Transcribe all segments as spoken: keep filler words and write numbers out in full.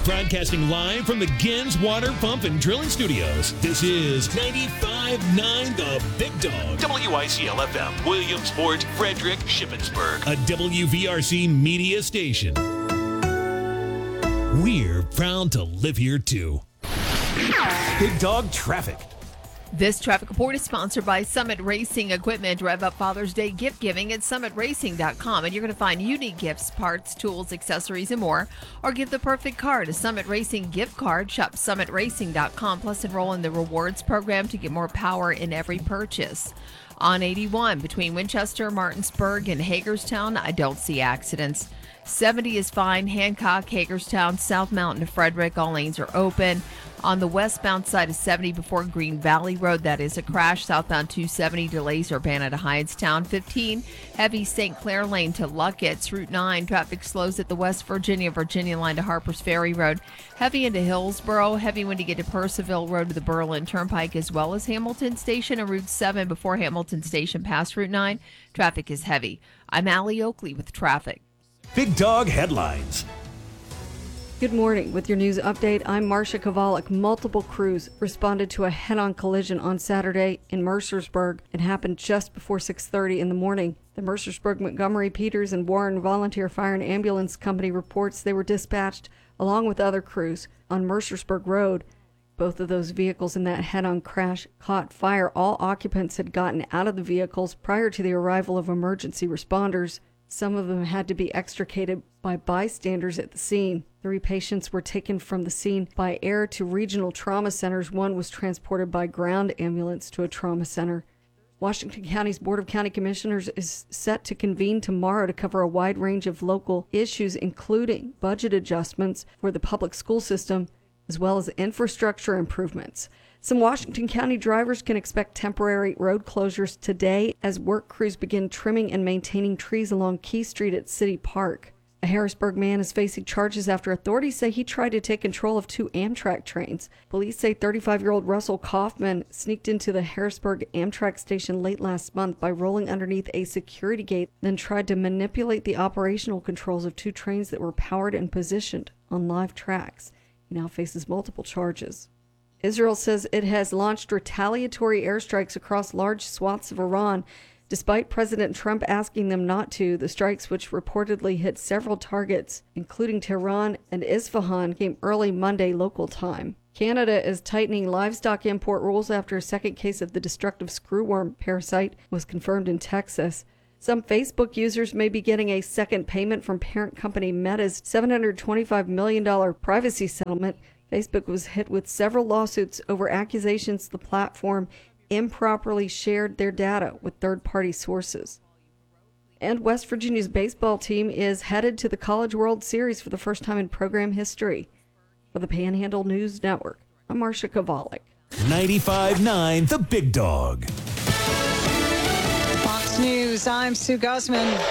Broadcasting live from the Gens Water Pump and Drilling Studios. This is ninety-five point nine The Big Dog. W I C L F M, Williamsport, Frederick, Shippensburg. A W V R C media station. We're proud to live here, too. Big Dog Traffic. This traffic report is sponsored by Summit Racing Equipment. Rev up Father's Day gift giving at summit racing dot com, and you're going to find unique gifts, parts, tools, accessories, and more. Or give the perfect card, a Summit Racing gift card. Shop summit racing dot com, plus enroll in the rewards program to get more power in every purchase. On eighty-one, between Winchester, Martinsburg, and Hagerstown, I don't see accidents. seventy is fine. Hancock, Hagerstown, South Mountain to Frederick, all lanes are open. On the westbound side of seventy before Green Valley Road, that is a crash. Southbound two seventy, delays are banned at Hydestown. fifteen, heavy Saint Clair Lane to Luckett's. Route nine, traffic slows at the West Virginia, Virginia line to Harpers Ferry Road. Heavy into Hillsboro. Heavy when you get to Purcellville Road to the Berlin Turnpike, as well as Hamilton Station and Route seven before Hamilton Station past Route nine. Traffic is heavy. I'm Allie Oakley with traffic. Big Dog Headlines. Good morning. With your news update, I'm Marcia Kovalik. Multiple crews responded to a head-on collision on Saturday in Mercersburg. It happened just before six thirty in the morning. The Mercersburg, Montgomery, Peters, and Warren Volunteer Fire and Ambulance Company reports they were dispatched along with other crews on Mercersburg Road. Both of those vehicles in that head-on crash caught fire. All occupants had gotten out of the vehicles prior to the arrival of emergency responders. Some of them had to be extricated by bystanders at the scene. Three patients were taken from the scene by air to regional trauma centers. One was transported by ground ambulance to a trauma center. Washington County's Board of County Commissioners is set to convene tomorrow to cover a wide range of local issues, including budget adjustments for the public school system, as well as infrastructure improvements. Some Washington County drivers can expect temporary road closures today as work crews begin trimming and maintaining trees along Key Street at City Park. A Harrisburg man is facing charges after authorities say he tried to take control of two Amtrak trains. Police say thirty-five-year-old Russell Kaufman sneaked into the Harrisburg Amtrak station late last month by rolling underneath a security gate, then tried to manipulate the operational controls of two trains that were powered and positioned on live tracks. He now faces multiple charges. Israel says it has launched retaliatory airstrikes across large swaths of Iran, despite President Trump asking them not to. The strikes, which reportedly hit several targets, including Tehran and Isfahan, came early Monday local time. Canada is tightening livestock import rules after a second case of the destructive screwworm parasite was confirmed in Texas. Some Facebook users may be getting a second payment from parent company Meta's seven hundred twenty-five million dollars privacy settlement. Facebook was hit with several lawsuits over accusations the platform improperly shared their data with third-party sources. And West Virginia's baseball team is headed to the College World Series for the first time in program history. For the Panhandle News Network, I'm Marcia Kovalik. ninety-five point nine The Big Dog. Fox News, I'm Sue Guzman.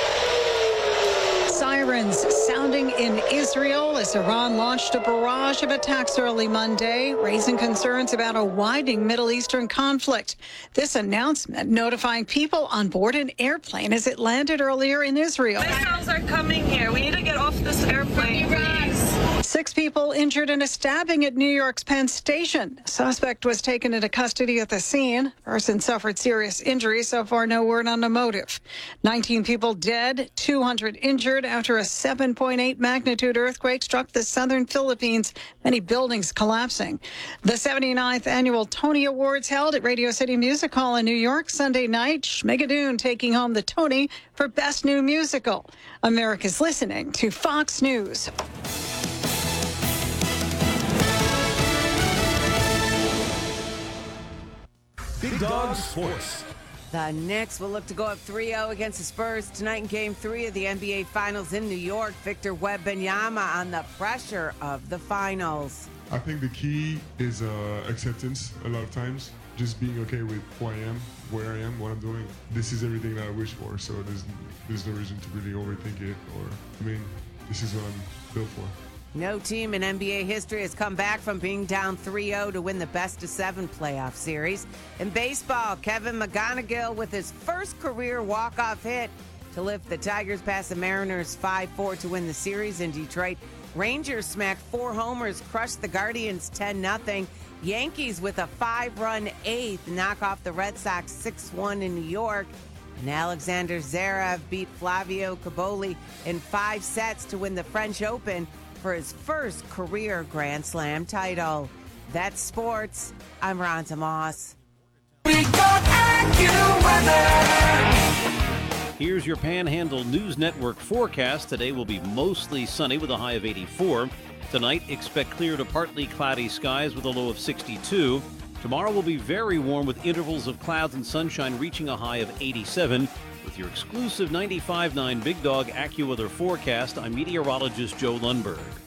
Sirens sounding in Israel as Iran launched a barrage of attacks early Monday, raising concerns about a widening Middle Eastern conflict. This announcement notifying people on board an airplane as it landed earlier in Israel. Missiles are coming here. We need to get off this airplane, please. Six people injured in a stabbing at New York's Penn Station. Suspect was taken into custody at the scene. Person suffered serious injuries. So far, no word on the motive. nineteen people dead, two hundred injured after a seven point eight magnitude earthquake struck the southern Philippines, many buildings collapsing. The seventy-ninth annual Tony Awards held at Radio City Music Hall in New York Sunday night. Schmigadoon taking home the Tony for Best New Musical. America's listening to Fox News. Big Dog Sports. The Knicks will look to go up three oh against the Spurs tonight in Game three of the N B A Finals in New York. Victor Wembanyama on the pressure of the finals. I think the key is uh, acceptance a lot of times. Just being okay with who I am, where I am, what I'm doing. This is everything that I wish for, so there's, there's no reason to really overthink it. Or, I mean, this is what I'm built for. No team in N B A history has come back from being down three oh to win the best of seven playoff series. In baseball, Kevin McGonigal with his first career walk-off hit to lift the Tigers past the Mariners five four to win the series in Detroit. Rangers smacked four homers, crushed the Guardians ten nothing. Yankees with a five-run eighth knock off the Red Sox six one in New York. And Alexander Zverev beat Flavio Caboli in five sets to win the French Open for his first career Grand Slam title. That's sports. I'm Ronta Moss. We got AccuWeather. Here's your Panhandle News Network forecast. Today will be mostly sunny with a high of eighty-four. Tonight, expect clear to partly cloudy skies with a low of sixty-two. Tomorrow will be very warm with intervals of clouds and sunshine reaching a high of eighty-seven. With your exclusive ninety-five point nine Big Dog AccuWeather forecast, I'm meteorologist Joe Lundberg.